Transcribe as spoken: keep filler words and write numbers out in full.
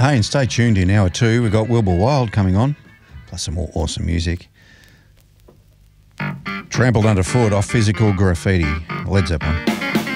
Hey, and stay tuned in hour two. We've got Wilbur Wild coming on, plus some more awesome music. Trampled underfoot off Physical Graffiti, Led Zeppelin.